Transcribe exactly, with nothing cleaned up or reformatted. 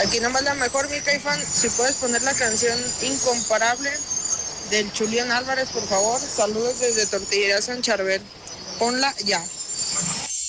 Aquí nomás la mejor, mi Caifán. Si puedes poner la canción Incomparable del Julián Álvarez, por favor. Saludos desde Tortillería San Charbel. Ponla ya.